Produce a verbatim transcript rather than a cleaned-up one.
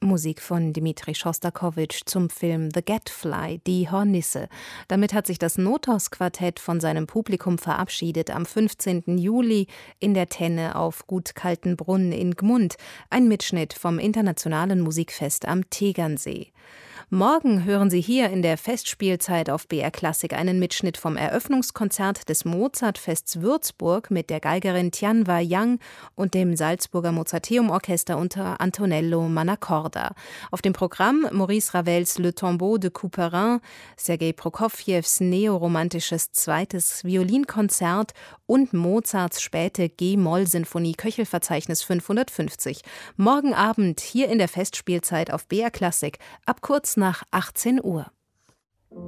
Musik von Dmitri Schostakowitsch zum Film The Gadfly, die Hornisse. Damit hat sich das Notos-Quartett von seinem Publikum verabschiedet am fünfzehnten Juli in der Tenne auf Gut Kaltenbrunn in Gmund, ein Mitschnitt vom internationalen Musikfest am Tegernsee. Morgen hören Sie hier in der Festspielzeit auf B R Klassik einen Mitschnitt vom Eröffnungskonzert des Mozartfests Würzburg mit der Geigerin Tianwa Yang und dem Salzburger Mozarteum-Orchester unter Antonello Manacorda. Auf dem Programm Maurice Ravels Le Tombeau de Couperin, Sergei Prokofjews neoromantisches zweites Violinkonzert und Mozarts späte G-Moll-Sinfonie Köchelverzeichnis fünfhundertfünfzig. Morgen Abend hier in der Festspielzeit auf B R Klassik ab kurz nach achtzehn Uhr.